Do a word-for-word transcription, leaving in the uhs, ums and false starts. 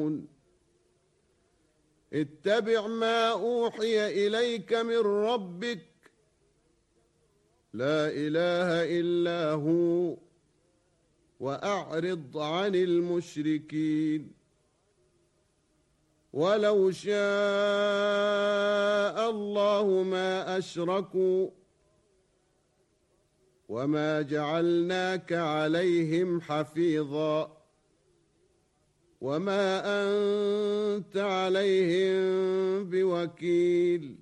اتبع ما أوحي إليك من ربك لا إله إلا هو وأعرض عن المشركين ولو شاء الله ما أشركوا وما جعلناك عليهم حفيظا وما أنت عليهم بوكيل